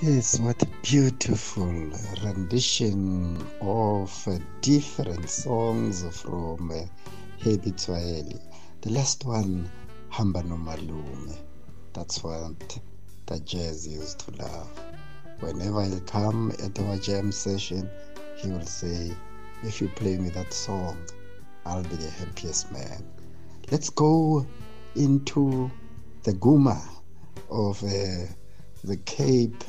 Yes, what a beautiful rendition of different songs from Hebi Tswaeli. The last one, Hamba no Malume. That's what the jazz used to love. Whenever he'll come at our jam session, he will say, if you play me that song, I'll be the happiest man. Let's go into the Guma of the Cape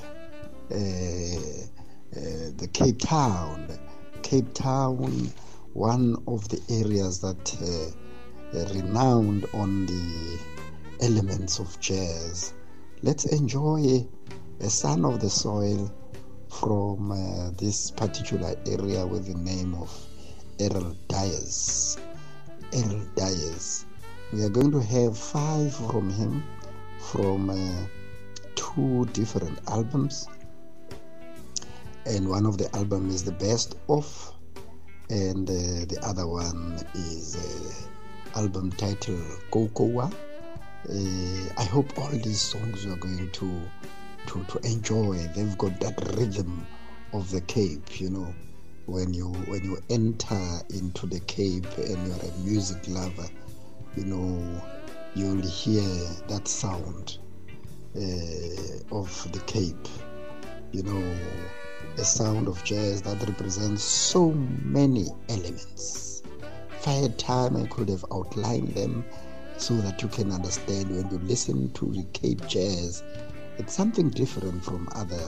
Cape Town. Cape Town, one of the areas that renowned on the elements of jazz. Let's enjoy a son of the soil from this particular area with the name of Errol Dias. Errol Dias. We are going to have 5 from him from 2 different albums. And one of the albums is the best of, and the other one is album titled Kokowa. I hope all these songs you are going to enjoy. They've got that rhythm of the Cape, you know. When you enter into the Cape and you're a music lover, you know, you'll hear that sound of the Cape, you know, a sound of jazz that represents so many elements. If I had time, I could have outlined them so that you can understand when you listen to the Cape jazz, it's something different from other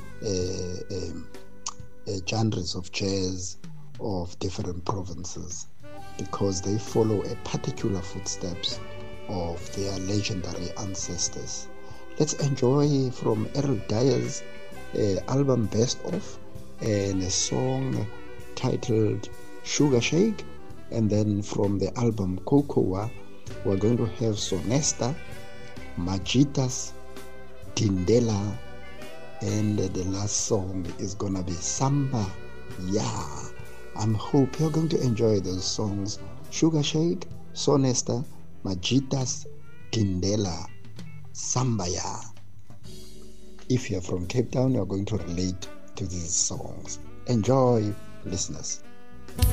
genres of jazz of different provinces, because they follow a particular footsteps of their legendary ancestors. Let's enjoy from Errol Dias' album Best Of, and a song titled Sugar Shake. And then from the album Kokowa, we're going to have Sonesta, Majitas, Tindela, and the last song is gonna be Samba Ya. I hope you're going to enjoy those songs: Sugar Shake, Sonesta, Majitas, Tindela, Samba Ya. If you're from Cape Town, you're going to relate to these songs. Enjoy, listeners.